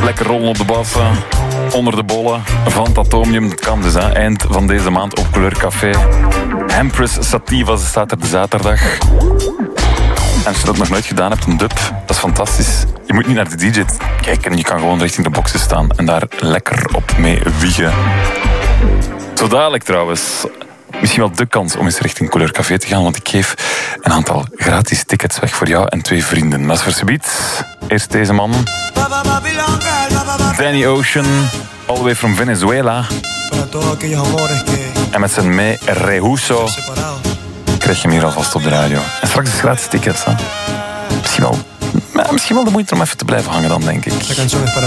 Lekker rollen op de bassen, onder de bollen van het atomium. Dat kan dus, hè. Eind van deze maand op Kleurcafé. Empress Sativa staat er de zaterdag. En als je dat nog nooit gedaan hebt, een dub, dat is fantastisch. Je moet niet naar de DJ kijken, je kan gewoon richting de boxen staan en daar lekker op mee wiegen. Zo dadelijk trouwens, misschien wel de kans om eens richting Kleurcafé te gaan, want ik geef een aantal gratis tickets weg voor jou en 2 vrienden. Maar voor subiet, eerst deze man. Danny Ocean, all the way from Venezuela. En met zijn Me Rehuso krijg je hem hier alvast op de radio. En straks is gratis tickets, hè. Misschien wel de moeite om even te blijven hangen dan, denk ik.